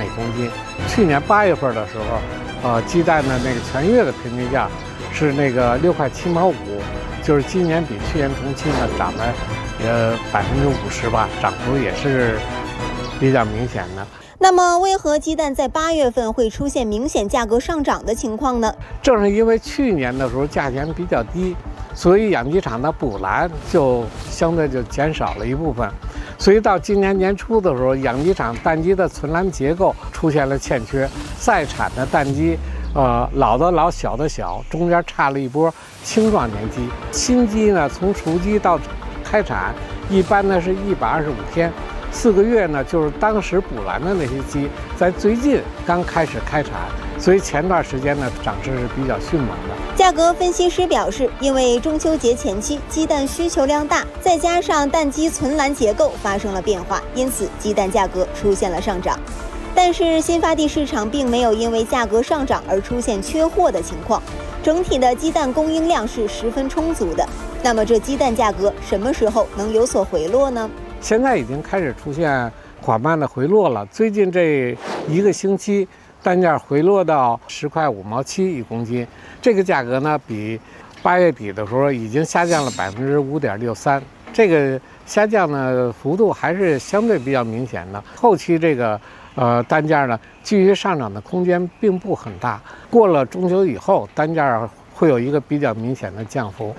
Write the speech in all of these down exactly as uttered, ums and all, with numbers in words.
每公斤。去年八月份的时候，呃，鸡蛋的那个全月的平均价是那个六块七毛五，就是今年比去年同期呢涨了呃百分之五十吧，涨幅也是比较明显的。 那么，为何鸡蛋在八月份会出现明显价格上涨的情况呢？ 正是因为去年的时候价钱比较低，所以养鸡场的补栏就相对就减少了一部分，所以到今年年初的时候，养鸡场蛋鸡的存栏结构出现了欠缺，在产的蛋鸡，呃，老的老，小的小，中间差了一波青壮年鸡。新鸡呢，从雏鸡到开产，一般呢是一百二十五天。四个月呢，就是当时补栏的那些鸡，在最近刚开始开产，所以前段时间呢，涨势是比较迅猛的。 价格分析师表示，因为中秋节前期鸡蛋需求量大，再加上蛋鸡存栏结构发生了变化，因此鸡蛋价格出现了上涨。但是新发地市场并没有因为价格上涨而出现缺货的情况，整体的鸡蛋供应量是十分充足的。那么这鸡蛋价格什么时候能有所回落呢？ 现在已经开始出现缓慢的回落了。最近这一个星期，蛋价回落到十块五毛七一公斤，这个价格呢，比八月底的时候已经下降了百分之五点六三。这个下降的幅度还是相对比较明显的。后期这个呃蛋价呢，继续上涨的空间并不很大。过了中秋以后，蛋价会有一个比较明显的降幅。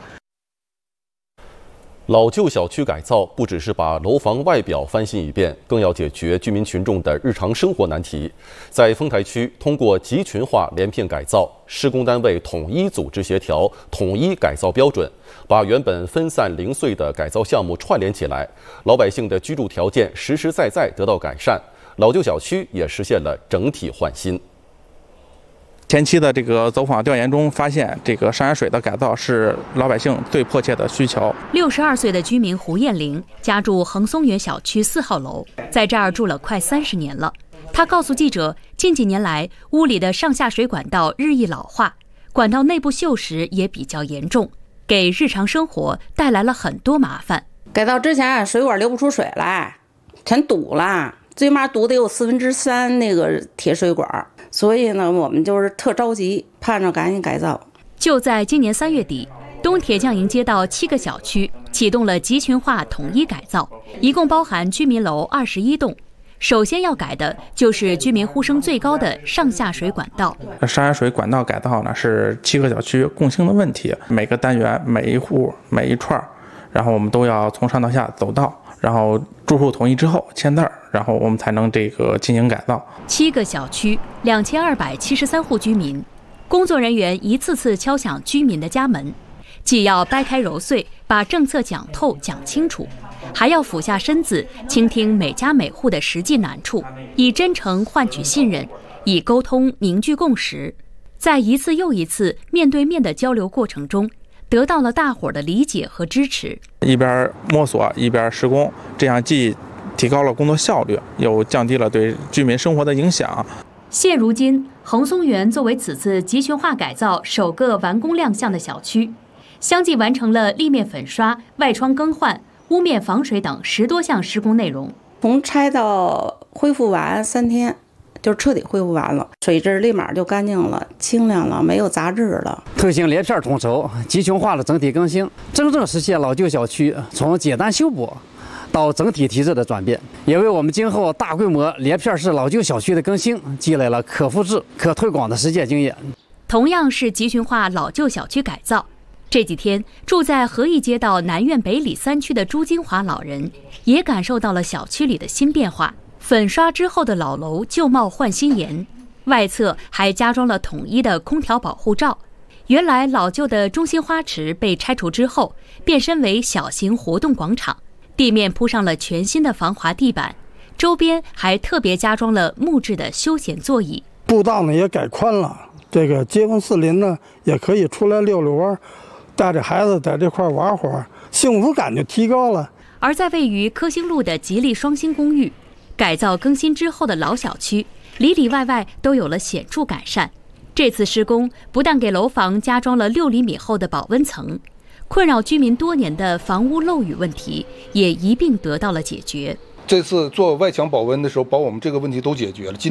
老旧小区改造不只是把楼房外表翻新一遍，更要解决居民群众的日常生活难题。在丰台区，通过集群化联片改造，施工单位统一组织协调，统一改造标准，把原本分散零碎的改造项目串联起来，老百姓的居住条件实实在在得到改善，老旧小区也实现了整体换新。 前期的这个走访调研中发现，这个上下水的改造是老百姓最迫切的需求。 六十二岁的居民胡艳玲家住恒松园小区四号楼，在这儿住了快三十年了。她告诉记者，近几年来屋里的上下水管道日益老化，管道内部锈蚀也比较严重，给日常生活带来了很多麻烦。 改造之前，水管流不出水来，全堵了，最起码堵得有四分之三那个铁水管。所以呢，我们就是特着急，盼着赶紧改造。 就在今年三月底，东铁匠营街道七个小区启动了集群化统一改造，一共包含居民楼二十一栋。首先要改的就是居民呼声最高的上下水管道。 上下水管道改造呢是七个小区共性的问题，每个单元、每一户、每一串，然后我们都要从上到下走道。然后住户同意之后签字儿，然后我们才能这个进行改造。 七个小区，两千二百七十三户居民，工作人员一次次敲响居民的家门，既要掰开揉碎，把政策讲透讲清楚，还要俯下身子倾听每家每户的实际难处，以真诚换取信任，以沟通凝聚共识。在一次又一次面对面的交流过程中，得到了大伙儿的理解和支持， 一边摸索一边施工，这样既提高了工作效率，又降低了对居民生活的影响。 现如今，恒松园作为此次集群化改造首个完工亮相的小区，相继完成了立面粉刷、外窗更换、屋面防水等十多项施工内容。 从拆到恢复完三天，就彻底恢复完了，水质立马就干净了、清亮了，没有杂质了。 推行连片统筹、集群化的整体更新，真正实现老旧小区从简单修补到整体提质的转变，也为我们今后大规模连片式老旧小区的更新积累了可复制、可推广的实践经验。 同样是集群化老旧小区改造，这几天住在和义街道南苑北里三区的朱金华老人也感受到了小区里的新变化。粉刷之后的老楼旧貌换新颜，外侧还加装了统一的空调保护罩。原来老旧的中心花池被拆除之后，变身为小型活动广场，地面铺上了全新的防滑地板，周边还特别加装了木质的休闲座椅。 步道呢也改宽了，这个街坊四邻呢也可以出来溜溜弯，带着孩子在这块玩会儿，幸福感就提高了。 而在位于科兴路的吉利双星公寓，改造更新之后的老小区里里外外都有了显著改善。这次施工不但给楼房加装了六厘米厚的保温层，困扰居民多年的房屋漏雨问题也一并得到了解决。 这次做外墙保温的时候，把我们这个问题都解决了。